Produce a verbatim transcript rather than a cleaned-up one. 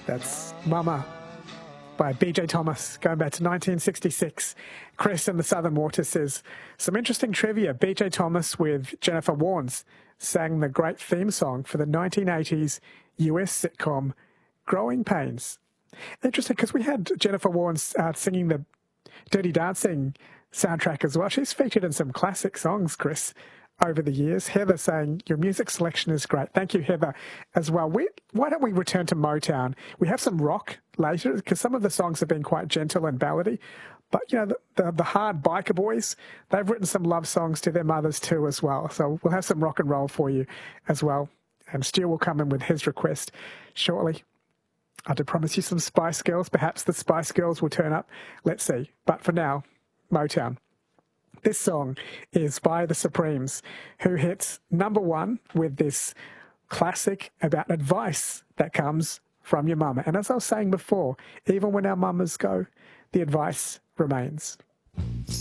That's Mama by B J Thomas, going back to nineteen sixty-six. Chris in the Southern Water says, some interesting trivia. B J Thomas with Jennifer Warnes sang the great theme song for the nineteen eighties U S sitcom Growing Pains. Interesting, because we had Jennifer Warnes uh, singing the Dirty Dancing soundtrack as well. She's featured in some classic songs, Chris, over the years. Heather saying, your music selection is great. Thank you, Heather, as well. We, why don't we return to Motown? We have some rock later, because some of the songs have been quite gentle and ballady. But, you know, the, the, the hard biker boys, they've written some love songs to their mothers too as well. So we'll have some rock and roll for you as well. And Stu will come in with his request shortly. I did promise you some Spice Girls. Perhaps the Spice Girls will turn up. Let's see. But for now, Motown. This song is by the Supremes, who hits number one with this classic about advice that comes from your mama. And as I was saying before, even when our mamas go, the advice remains.